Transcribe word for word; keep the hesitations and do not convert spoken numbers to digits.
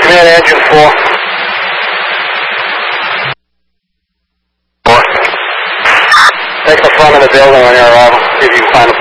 Command engine four. Four. Take the front of the building on your arrival. See if you can find a